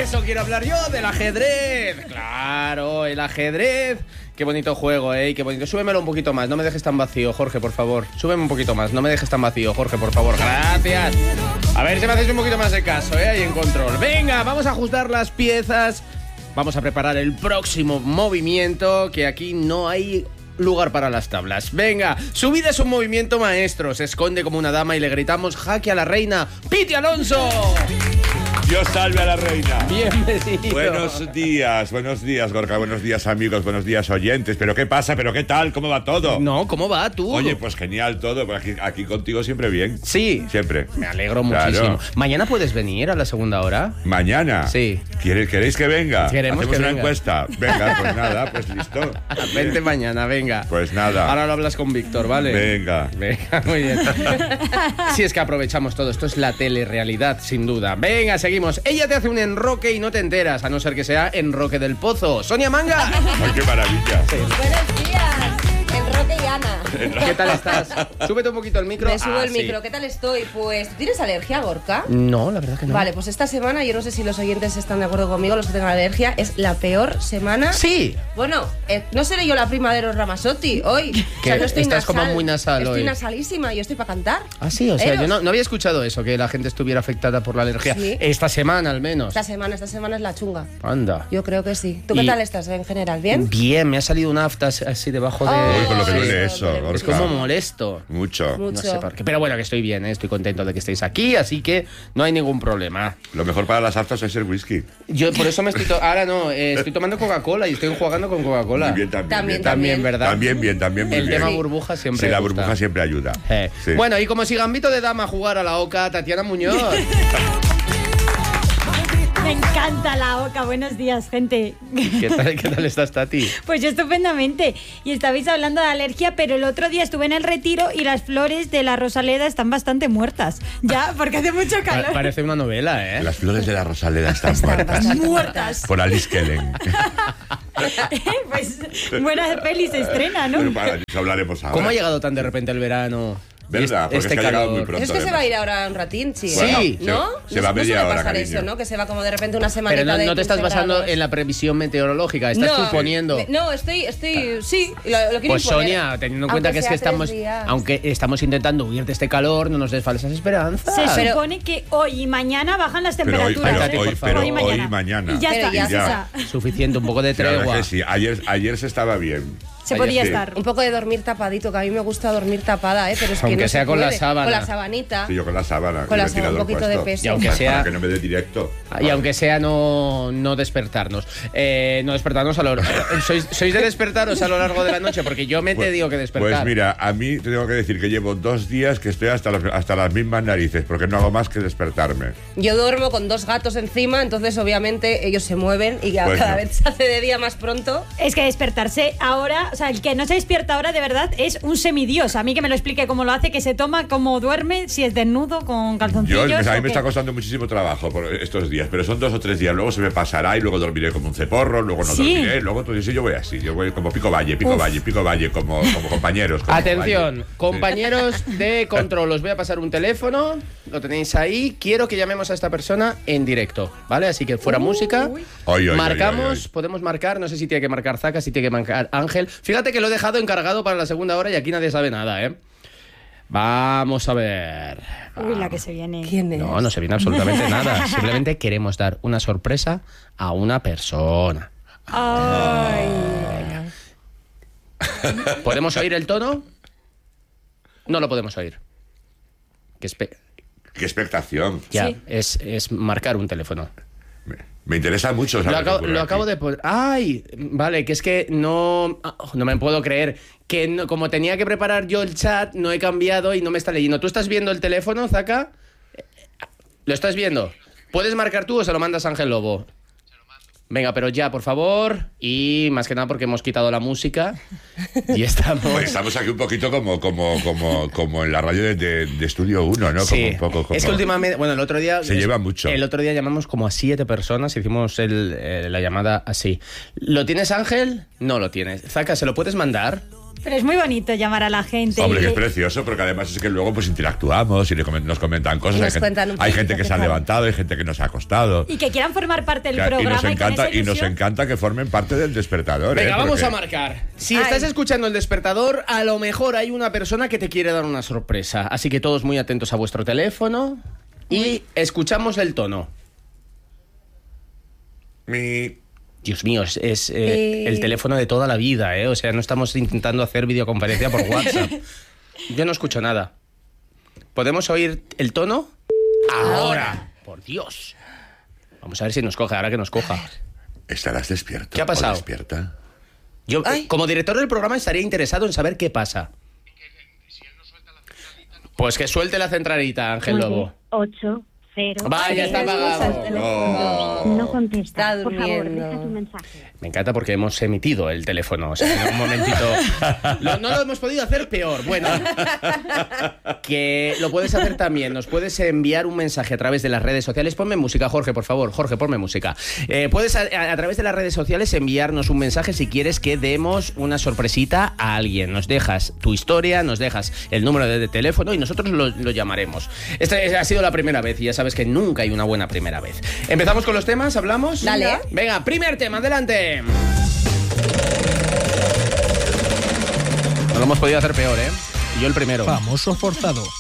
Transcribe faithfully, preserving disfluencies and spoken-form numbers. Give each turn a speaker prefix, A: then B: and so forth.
A: eso quiero hablar yo, del ajedrez. Claro, el ajedrez. Qué bonito juego, ¿eh? Qué bonito. Súbemelo un poquito más, no me dejes tan vacío, Jorge, por favor. Súbeme un poquito más, no me dejes tan vacío, Jorge, por favor. Gracias. A ver si me hacéis un poquito más de caso, ¿eh? Ahí en control. Venga, vamos a ajustar las piezas. Vamos a preparar el próximo movimiento, que aquí no hay lugar para las tablas. Venga, su vida es un movimiento maestro. Se esconde como una dama y le gritamos jaque a la reina. ¡Piti Alonso!
B: Dios salve a la reina.
A: Bienvenido.
B: Buenos días, buenos días, Gorka. Buenos días, amigos. Buenos días, oyentes. ¿Pero qué pasa? ¿Pero qué tal? ¿Cómo va todo?
A: No, ¿cómo va tú?
B: Oye, pues genial todo. Pues aquí, aquí contigo siempre bien.
A: Sí.
B: Siempre.
A: Me alegro
B: Claro.
A: muchísimo. ¿Mañana puedes venir a la segunda hora?
B: ¿Mañana?
A: Sí.
B: ¿Queréis, ¿Queréis que venga?
A: Queremos
B: Hacemos
A: que
B: una
A: venga.
B: encuesta. Venga, pues nada, pues listo.
A: Vente mañana, venga.
B: Pues nada.
A: Ahora lo hablas con Víctor, ¿vale?
B: Venga.
A: Venga, muy bien. Si es que aprovechamos todo. Esto es la telerrealidad, sin duda. Venga, seguimos. Ella te hace un enroque y no te enteras, a no ser que sea enroque del pozo. ¡Sonia Manga!
B: ¡Ay, qué maravilla!
C: Buenos días, Enroque y Ana.
A: ¿Qué tal estás? Súbete un poquito el micro.
C: Me subo
A: Ah,
C: el micro,
A: sí.
C: ¿qué tal estoy? Pues, ¿tienes alergia, Gorka?
A: No, la verdad que no.
C: Vale, pues esta semana, yo no sé si los oyentes están de acuerdo conmigo, los que tengan alergia, es la peor semana.
A: Sí.
C: Bueno, eh, no seré yo la prima de los Ramazotti hoy. O sea,
A: ¿Qué?
C: no estoy
A: Estás
C: nasal.
A: como muy nasal
C: Estoy
A: hoy.
C: nasalísima, yo estoy para cantar.
A: Ah, sí, o sea,
C: Eros.
A: yo no, no había escuchado eso, que la gente estuviera afectada por la alergia.
C: Sí.
A: Esta semana, al menos.
C: Esta semana, esta semana es la chunga.
A: Anda.
C: Yo creo que sí. ¿Tú qué
A: Y-
C: tal estás en general? ¿Bien?
A: Bien, me ha salido una afta así debajo de...
C: Oh,
B: Uy, con lo que
C: Sí.
B: duele eso,
C: duele
B: Gorka.
A: Es como molesto.
B: Mucho.
C: Mucho.
A: No sé por qué. Pero bueno, que estoy bien, ¿eh? Estoy contento de que estéis aquí, así que no hay ningún problema.
B: Lo mejor para las aftas es el whisky.
A: Yo por eso me estoy... To- Ahora no, eh, estoy tomando Coca-Cola y estoy jugando con Coca-Cola.
B: Muy bien, también.
C: También,
B: bien,
A: También, ¿verdad?
B: También bien, también muy
A: El
B: bien.
A: tema
C: Sí.
A: burbuja siempre
B: Sí, la
A: gusta.
B: burbuja siempre ayuda.
A: Eh.
B: Sí.
A: Bueno, y como si Gambito de Dama jugara a la Oca, Tatiana Muñoz.
D: Me encanta la Oca. Buenos días, gente.
A: ¿Qué tal, qué tal estás, Tati?
D: Pues yo estupendamente. Y estabais hablando de alergia, pero el otro día estuve en el Retiro y las flores de la Rosaleda están bastante muertas. Ya, porque hace mucho
A: Pa-
D: calor.
A: parece una novela, ¿eh?
B: Las flores de la Rosaleda están
C: Están
B: muertas.
C: bastante
D: Muertas.
B: Por Alice Kellen.
D: Pues buena peli se estrena, ¿no?
B: Pero para eso hablaremos ahora.
A: ¿Cómo ha llegado tan de repente el verano?
B: ¿Verdad?
A: Y
B: Porque es que ha llegado muy pronto.
C: Es que se va a ir ahora un ratín, sí.
A: Bueno,
C: ¿eh?
B: se-
C: ¿No?
B: se
C: No-
B: va
C: no
B: media
C: suele
B: hora,
C: pasar
B: cariño.
C: eso, ¿no? Que se va como de repente una semanita
A: Pero no,
C: de
A: no te estás
C: quince
A: basando
C: grados.
A: en la previsión meteorológica, estás
C: No.
A: suponiendo.
C: Me- No, estoy, estoy, sí, lo, lo quiero
A: Pues
C: imponer.
A: Sonia, teniendo en cuenta
C: Aunque
A: que es
C: sea
A: que
C: tres
A: estamos,
C: días.
A: aunque estamos intentando huir de este calor, no nos des falsas esperanzas.
D: Se
C: Pero-
D: supone que hoy y mañana bajan las
B: Pero hoy,
D: temperaturas.
B: pero
D: ¿eh?
B: hoy,
A: por favor.
B: pero
D: Hoy y mañana.
B: hoy y mañana.
D: Y ya
C: Pero
D: está.
C: ya
D: y
B: está.
D: ya.
A: Suficiente, un poco de
B: Sí, la verdad
A: tregua.
B: que sí. Ayer, ayer se estaba bien.
D: Se
A: Ayer
D: podía
B: sí.
D: estar.
C: Un poco de dormir tapadito, que a mí me gusta dormir tapada, ¿eh? Pero es que
A: Aunque
C: no
A: sea
C: se
A: con la
C: puede.
A: sábana.
C: Con la sabanita.
B: Sí, yo con la sábana.
C: Con
B: y
C: la
B: el
C: sábana, un
B: ventilador
C: poquito de
B: puesto.
C: peso.
A: Y aunque
B: Para
A: sea,
B: que no me dé directo.
A: y aunque sea no, no despertarnos. Eh, no despertarnos a lo ¿Sois, ¿Sois de despertaros a lo largo de la noche? Porque yo me te
B: Pues-
A: digo que despertar.
B: Pues mira, a mí te tengo que decir que llevo dos días que estoy hasta las, hasta las mismas narices, porque no hago más que despertarme.
C: Yo duermo con dos gatos encima, entonces obviamente ellos se mueven y ya
B: Pues
C: cada
B: no.
C: vez se hace de día más pronto.
D: Es que despertarse ahora, o sea, el que no se despierta ahora de verdad es un semidios. A mí que me lo explique cómo lo hace, que se toma, cómo duerme, si es desnudo, con
B: Yo,
D: calzoncillos.
B: me- a
D: o
B: mí me
D: qué.
B: está costando muchísimo trabajo por estos días, pero son dos o tres días, luego se me pasará y luego dormiré como un ceporro, luego no
D: Sí.
B: dormiré, luego todo eso yo voy así, yo voy como pico valle, pico valle, pico valle, como, como compañeros. como
A: Atención,
B: valle.
A: compañeros de control, os voy a pasar un teléfono, lo tenéis ahí, quiero que llamemos a esta persona en directo, ¿vale? Así que fuera música,
B: Oy, oy, oy,
A: marcamos,
B: oy, oy.
A: podemos marcar, no sé si tiene que marcar Zaka, si tiene que marcar Ángel. Fíjate que lo he dejado encargado para la segunda hora y aquí nadie sabe nada, ¿eh? Vamos a ver.
D: Uy, la que se viene.
C: ¿Quién es?
A: No, no se viene absolutamente nada, simplemente queremos dar una sorpresa a una persona.
D: Ay.
A: ¿Podemos oír el tono? No lo podemos oír. Que espe-
B: Qué expectación.
A: ya,
D: Sí.
A: es, es marcar un teléfono.
B: Me, me interesa mucho
A: Lo
B: saber qué
A: acabo,
B: ocurre
A: lo
B: aquí.
A: acabo de poner. ¡Ay! Vale, que es que no. ah, No me puedo creer. Que no- como tenía que preparar yo el chat, no he cambiado y no me está leyendo. ¿Tú estás viendo el teléfono, Zaka? ¿Lo estás viendo? ¿Puedes marcar tú o se lo mandas a Ángel Lobo? Venga, pero ya, por favor. Y más que nada porque hemos quitado la música. Y estamos.
B: Pues estamos aquí un poquito como, como, como, como en la radio de, de- de Estudio uno, ¿no?
A: Sí,
B: Como un poco, como-
A: es que últimamente, bueno, el otro día...
B: Se lleva mucho.
A: El otro día llamamos como a siete personas, hicimos el, eh, la llamada así. ¿Lo tienes, Ángel? No lo tienes. Zaka, ¿se lo puedes mandar?
D: Pero es muy bonito llamar a la gente.
B: Hombre,
D: y-
B: que es precioso, porque además es que luego pues interactuamos y le comen- nos comentan cosas.
C: Nos
B: hay gente,
C: cuentan un
B: hay
C: poquito
B: gente que
C: qué
B: se ha
C: tal.
B: levantado, hay gente que nos ha acostado.
D: Y que quieran formar parte del
B: Que- y
D: programa.
B: nos
D: con
B: encanta
D: esa
B: y nos
D: ilusión.
B: encanta que formen parte del despertador.
A: Venga,
B: ¿eh?
A: vamos
B: Porque-
A: a marcar. Si
C: Ay.
A: estás escuchando el despertador, a lo mejor hay una persona que te quiere dar una sorpresa. Así que todos muy atentos a vuestro teléfono y escuchamos el tono.
B: Mi...
A: Dios mío, es, es, eh,
C: Eh.
A: el teléfono de toda la vida, ¿eh? O sea, no estamos intentando hacer videoconferencia por WhatsApp. Yo no escucho nada. ¿Podemos oír el tono? Ahora. Por Dios. Vamos a ver si nos coge, ahora que nos coja.
B: ¿Estarás despierto?
A: ¿Qué ha pasado?
B: ¿O despierta?
A: Yo,
C: Ay.
A: eh, como director del programa, estaría interesado en saber qué pasa. Pues que suelte la centralita, Ángel Lobo.
E: ocho, cero.
A: Vaya, está apagado.
B: No.
E: No contesta.
C: Está
E: Por favor,
C: durmiendo.
E: deja tu mensaje.
A: Me encanta porque hemos emitido el teléfono. O sea, en un momentito. Lo- no lo hemos podido hacer peor. Bueno, que lo puedes hacer también. Nos puedes enviar un mensaje a través de las redes sociales. Ponme música, Jorge, por favor. Jorge, ponme música. Eh, puedes a, a- a través de las redes sociales enviarnos un mensaje si quieres que demos una sorpresita a alguien. Nos dejas tu historia, nos dejas el número de, de teléfono y nosotros lo, lo llamaremos. Esta ha sido la primera vez y ya sabes que nunca hay una buena primera vez. ¿Empezamos con los temas? ¿Hablamos?
C: Dale.
A: Venga, primer tema, adelante. No lo hemos podido hacer peor, ¿eh? Yo el primero.
F: Famoso forzado.